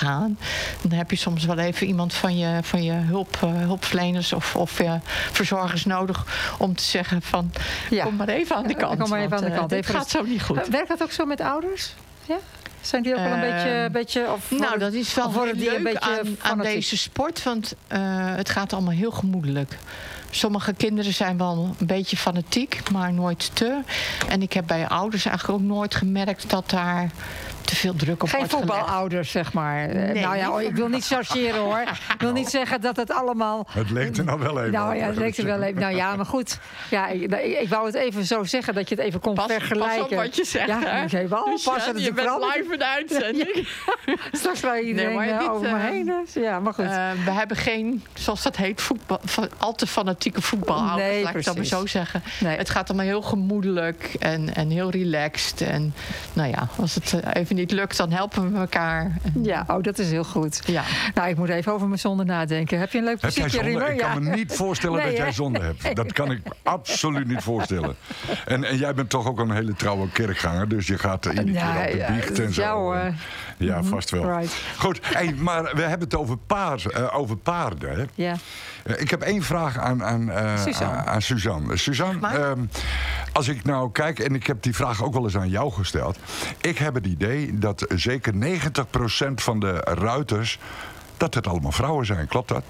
gaan. Dan heb je soms wel even iemand van je hulpverleners of verzorgers nodig om te zeggen van kom maar even aan de kant. Kom maar even aan de kant. Het gaat zo niet goed. Werkt dat ook zo met ouders? Ja? Zijn die ook wel een beetje nou, dat is wel heel leuk aan deze sport. Want het gaat allemaal heel gemoedelijk. Sommige kinderen zijn wel een beetje fanatiek, maar nooit te. En ik heb bij ouders eigenlijk ook nooit gemerkt dat daar te veel druk op wordt gelegd. Geen voetbalouders, zeg maar. Nee. Nou ja, ik wil niet chargeren, hoor. Ik wil niet zeggen dat het allemaal... Het leek er nou wel even. Nou ja, het leek er wel even. Nou ja, maar goed. Ja, ik wou het even zo zeggen dat je het even kon vergelijken. Pas op wat je zegt, ja, moet je even oppassen. Dus je bent live in de uitzending. Straks gaat iedereen over me heen. Dus. Ja, maar goed. We hebben geen, zoals dat heet, al te fanatieke voetbalouders, laat ik dat maar zo zeggen. Nee. Het gaat allemaal heel gemoedelijk en heel relaxed. En nou ja, als het even niet lukt, dan helpen we elkaar. Ja, dat is heel goed. Ja. Nou, ik moet even over mijn zonde nadenken. Heb je een leuk muziekje, Riemer? Ik kan me niet voorstellen dat jij zonde hebt. Dat kan ik absoluut niet voorstellen. En jij bent toch ook een hele trouwe kerkganger, dus je gaat iedere keer op de biecht en zo. Ja, vast wel. Right. Goed, maar we hebben het over paarden. Hè? Ja. Ik heb één vraag aan Suzanne. Suzanne, als ik nou kijk, en ik heb die vraag ook wel eens aan jou gesteld. Ik heb het idee dat zeker 90% van de ruiters, dat het allemaal vrouwen zijn. Klopt dat?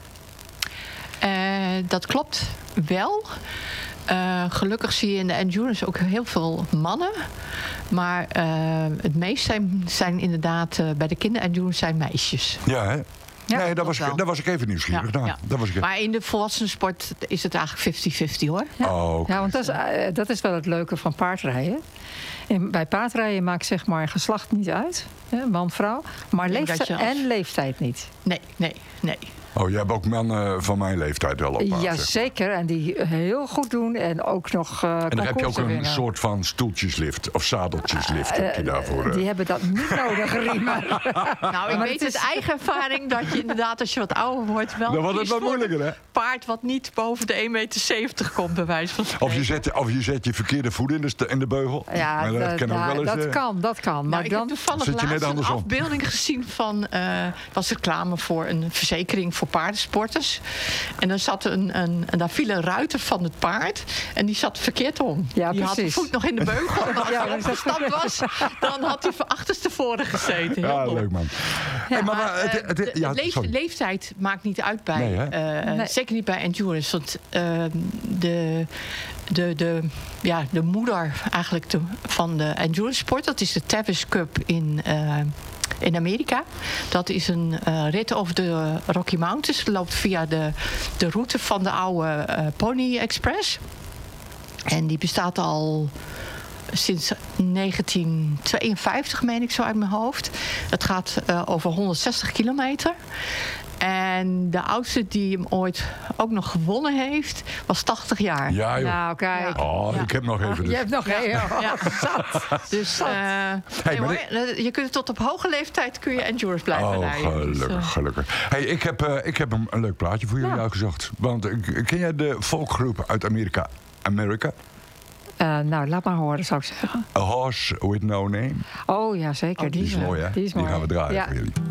Dat klopt wel. Gelukkig zie je in de endurance ook heel veel mannen. Maar het meest zijn inderdaad bij de kinder-endurance zijn meisjes. Ja, hè? Ja, nee, daar was ik even nieuwsgierig naar. Ja. Maar in de volwassenensport is het eigenlijk 50-50, hoor. Ja, ja, want dat is wel het leuke van paardrijden. En bij paardrijden maakt zeg maar geslacht niet uit. Man, vrouw. Maar leeftijd niet. Nee. Oh, jij hebt ook mannen van mijn leeftijd wel op paard. Jazeker, en die heel goed doen en ook nog en dan heb je ook een soort van stoeltjeslift of zadeltjeslift heb je daarvoor. Die hebben dat niet nodig, Riemer. Nou, ik weet uit eigen ervaring dat je inderdaad als je wat ouder wordt wel dan wordt het wat moeilijker, hè? Paard wat niet boven de 1,70 meter komt, bij wijze van spreken. Of je zet je verkeerde voet in de beugel. Ja, dat kan. Maar ik heb toevallig laatst een afbeelding gezien van was reclame voor een verzekering voor paardensporters. En dan daar viel een ruiter van het paard. En die zat verkeerd om. Ja, die had de voet nog in de beugel. En als hij opgestapt was, dan had hij achterstevoren gezeten. Ja, leuk man. Ja, maar leeftijd maakt niet uit bij. Nee. Zeker niet bij endurance. Want de moeder eigenlijk van de endurance sport, dat is de Tavis Cup in Amerika. Dat is een rit over de Rocky Mountains. Het loopt via de route van de oude Pony Express. En die bestaat al sinds 1952, meen ik zo uit mijn hoofd. Het gaat over 160 kilometer. En de oudste die hem ooit ook nog gewonnen heeft, was 80 jaar. Ja, joh. Nou, kijk. Oh, ik heb nog even. Je hebt nog even. Ja. Dus je kunt tot op hoge leeftijd endurance blijven rijden. Gelukkig. Hey, ik heb een leuk plaatje voor jullie uitgezocht. Want ken jij de folkgroep uit Amerika? Nou, laat maar horen, zou ik zeggen. A Horse with No Name. Oh ja, zeker. Die is mooi, hè? Die gaan we draaien voor jullie.